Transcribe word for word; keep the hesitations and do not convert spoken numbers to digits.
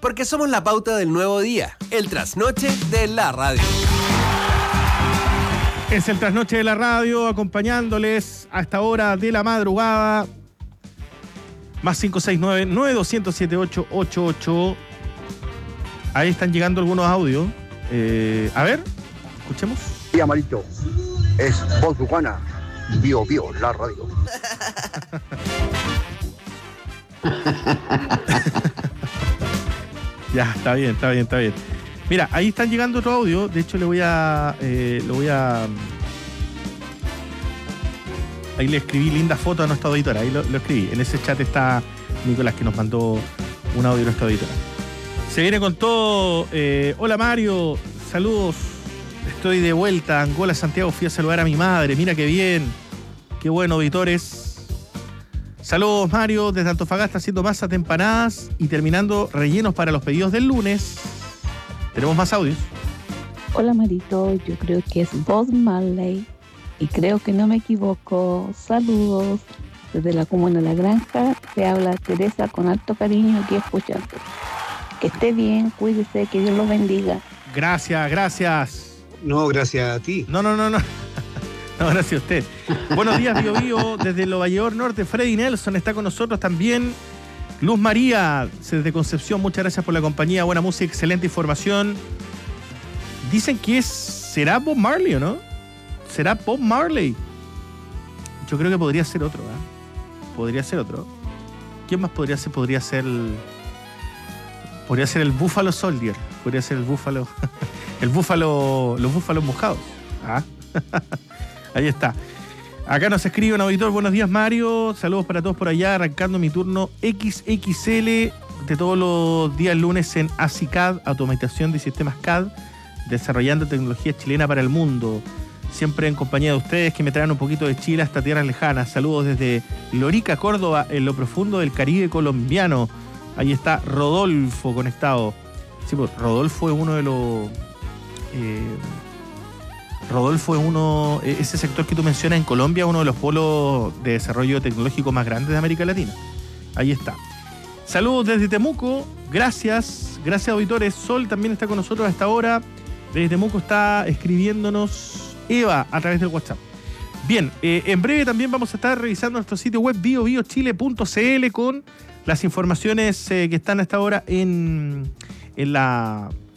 Porque somos la pauta del nuevo día, el trasnoche de la radio. Es el trasnoche de la radio, acompañándoles a esta hora de la madrugada. Más cinco seis nueve, nueve dos cero siete ocho ocho ocho. Ahí están llegando algunos audios. Eh, a ver, escuchemos. Sí, Amarito, es Voz Bucana, Bio Bio, la radio. Ya, está bien, está bien, está bien. Mira, ahí están llegando otro audio. De hecho, le voy a... Eh, lo voy a... Ahí le escribí linda foto a nuestra auditora. Ahí lo, lo escribí. En ese chat está Nicolás, que nos mandó un audio de nuestra auditora. Se viene con todo. Eh, hola, Mario. Saludos. Estoy de vuelta. Angola, Santiago. Fui a saludar a mi madre. Mira qué bien. Qué bueno, auditores. Saludos, Mario, desde Antofagasta, haciendo masas de empanadas y terminando rellenos para los pedidos del lunes. Tenemos más audios. Hola, Marito, yo creo que es Bob Marley y creo que no me equivoco. Saludos desde la comuna de La Granja. Te habla Teresa con alto cariño aquí escuchando. Que esté bien, cuídese, que Dios los bendiga. Gracias, gracias. No, gracias a ti. No, no, no, no. No, gracias a usted. Buenos días, Bio Bio. Desde Lo Valledor Norte, Freddy Nelson está con nosotros también. Luz María, desde Concepción, muchas gracias por la compañía. Buena música, excelente información. Dicen que es, será Bob Marley, ¿o no? ¿Será Bob Marley? Yo creo que podría ser otro, ¿eh? Podría ser otro. ¿Quién más podría ser? Podría ser el... Podría ser el Buffalo Soldier. Podría ser el Búfalo... el Búfalo... Los Búfalos mojados. ¿Ah? Ahí está. Acá nos escribe un auditor. Buenos días, Mario. Saludos para todos por allá. Arrancando mi turno equis equis ele de todos los días lunes en ASICAD, Automatización de Sistemas C A D, desarrollando tecnología chilena para el mundo. Siempre en compañía de ustedes que me traen un poquito de Chile hasta tierras lejanas. Saludos desde Lorica, Córdoba, en lo profundo del Caribe colombiano. Ahí está Rodolfo conectado. Sí, pues Rodolfo es uno de los... Eh, Rodolfo es uno, ese sector que tú mencionas en Colombia, uno de los polos de desarrollo tecnológico más grandes de América Latina. Ahí está. Saludos desde Temuco, gracias, gracias auditores. Sol también está con nosotros a esta hora. Desde Temuco está escribiéndonos Eva a través del WhatsApp. Bien, eh, en breve también vamos a estar revisando nuestro sitio web bio bio chile punto c l con las informaciones eh, que están a esta hora en, en la...